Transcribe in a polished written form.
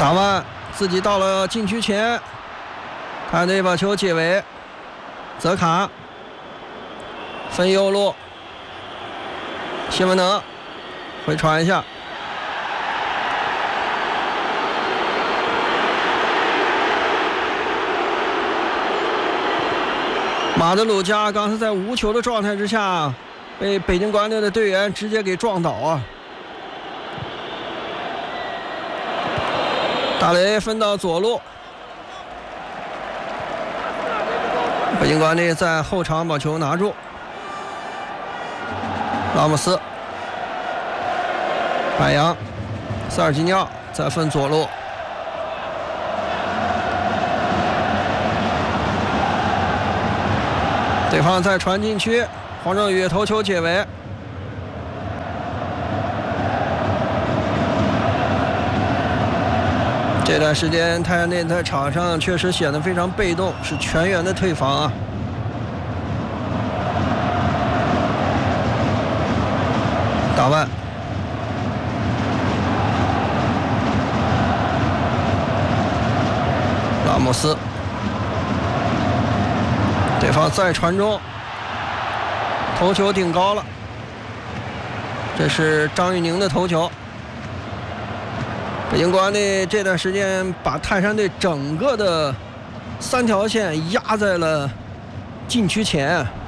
打完自己到了禁区前，看队把球解围，泽卡分右路，谢文能回传一下，马德鲁加刚才在无球的状态之下，被北京国安队的队员直接给撞倒啊！大雷分到左路，北京国安队在后场把球拿住，拉莫斯、海洋、塞尔吉尼奥再分左路。对方再传禁区，黄正宇头球解围。这段时间太阳队在场上确实显得非常被动，是全员的退防啊。打完，拉莫斯。对方再传中，头球顶高了，这是张玉宁的头球。北京国安队这段时间把泰山队整个的3条线压在了禁区前。